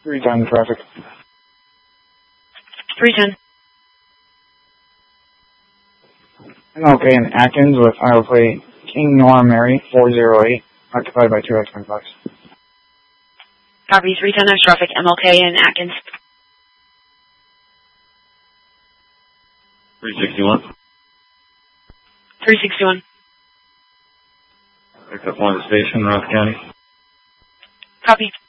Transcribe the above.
310 traffic. 310. MLK in Atkins with Iowa plate King Noir Mary 408, occupied by 2 X-25s. Copy, 310, nice traffic, MLK in Atkins. 361. 361. Picked up one at the station, Roth County. Copy.